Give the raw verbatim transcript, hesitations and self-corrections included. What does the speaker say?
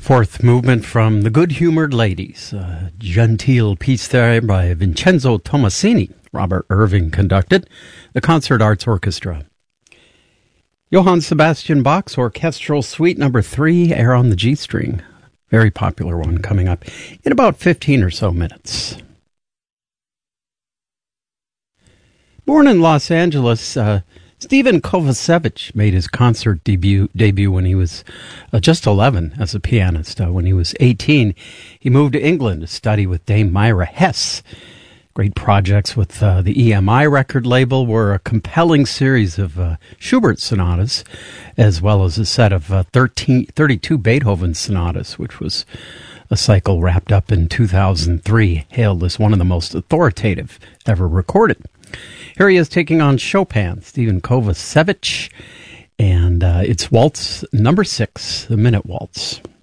Fourth movement from The Good-Humored Ladies, a genteel piece there by Vincenzo Tomasini, Robert Irving conducted, the Concert Arts Orchestra. Johann Sebastian Bach's Orchestral Suite Number three, Air on the G-String, very popular one coming up in about fifteen or so minutes. Born in Los Angeles, uh, Stephen Kovacevic made his concert debut debut when he was uh, just eleven as a pianist. Uh, when he was eighteen, he moved to England to study with Dame Myra Hess. Great projects with uh, the E M I record label were a compelling series of uh, Schubert sonatas, as well as a set of uh, thirteen, thirty-two Beethoven sonatas, which was a cycle wrapped up in two thousand three, hailed as one of the most authoritative ever recorded. Here he is taking on Chopin, Stephen Kovacevic, and uh, it's Waltz number six, the Minute Waltz.